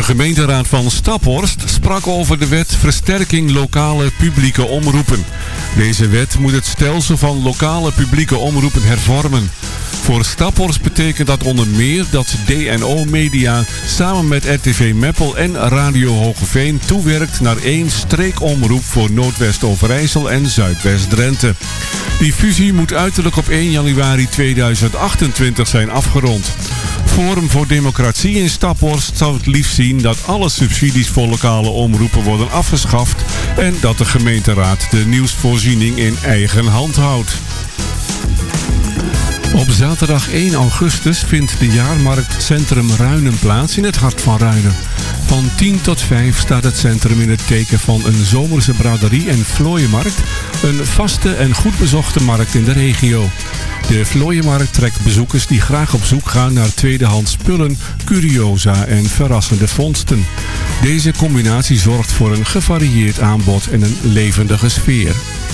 gemeenteraad van Staphorst sprak over de wet versterking lokale publieke omroepen. Deze wet moet het stelsel van lokale publieke omroepen hervormen. Voor Staphorst betekent dat onder meer dat DNO Media samen met RTV Meppel en Radio Hoogeveen toewerkt naar één streekomroep voor Noordwest-Overijssel en Zuidwest-Drenthe. Die fusie moet uiterlijk op 1 januari 2028 zijn afgerond. Forum voor Democratie in Staphorst zou het liefst zien dat alle subsidies voor lokale omroepen worden afgeschaft en dat de gemeenteraad de nieuwsvoorziening in eigen hand houdt. Op zaterdag 1 augustus vindt de jaarmarkt Centrum Ruinen plaats in het hart van Ruinen. Van 10 tot 5 staat het centrum in het teken van een zomerse braderie- en vlooienmarkt, een vaste en goed bezochte markt in de regio. De vlooienmarkt trekt bezoekers die graag op zoek gaan naar tweedehands spullen, curiosa en verrassende vondsten. Deze combinatie zorgt voor een gevarieerd aanbod en een levendige sfeer.